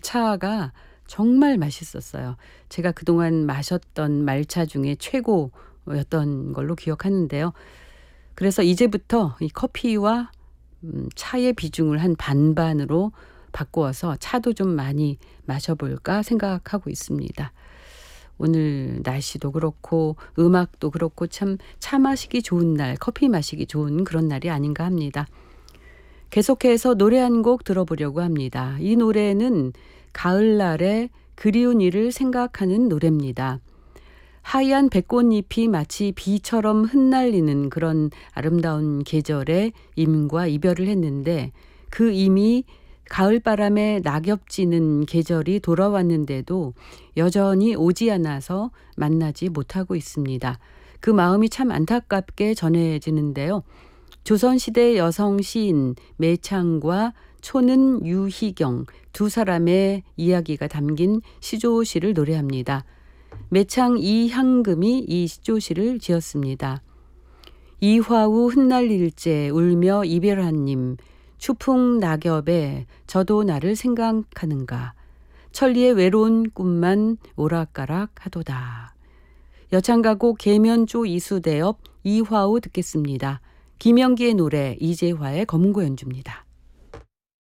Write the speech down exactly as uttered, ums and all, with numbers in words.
말차가 정말 맛있었어요. 제가 그동안 마셨던 말차 중에 최고였던 걸로 기억하는데요. 그래서 이제부터 이 커피와 음 차의 비중을 한 반반으로 바꾸어서 차도 좀 많이 마셔볼까 생각하고 있습니다. 오늘 날씨도 그렇고 음악도 그렇고 참 차 마시기 좋은 날, 커피 마시기 좋은 그런 날이 아닌가 합니다. 계속해서 노래 한 곡 들어보려고 합니다. 이 노래는 가을날에 그리운 일을 생각하는 노래입니다. 하얀 백꽃잎이 마치 비처럼 흩날리는 그런 아름다운 계절에 임과 이별을 했는데 그 임이 가을바람에 낙엽지는 계절이 돌아왔는데도 여전히 오지 않아서 만나지 못하고 있습니다. 그 마음이 참 안타깝게 전해지는데요. 조선시대 여성 시인 매창과 초는 유희경 두 사람의 이야기가 담긴 시조시를 노래합니다. 매창 이향금이 이 시조시를 지었습니다. 이화우 흩날릴제 울며 이별한님 추풍 낙엽에 저도 나를 생각하는가 천리의 외로운 꿈만 오락가락 하도다. 여창가곡 계면조 이수대업 이화우 듣겠습니다. 김영기의 노래 이재화의 검은고 연주입니다.